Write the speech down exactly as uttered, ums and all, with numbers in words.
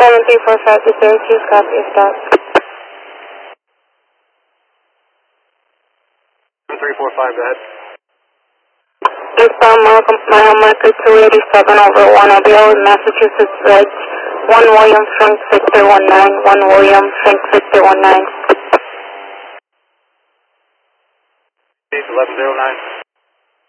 seven three four five to Syracuse, copy, stop. seven three four five, go ahead. Eastbound mile marker two eighty-seven over one Mobile, Massachusetts Reg. one William Frank Victor one nine, one William Frank Victor one nine. eleven zero nine.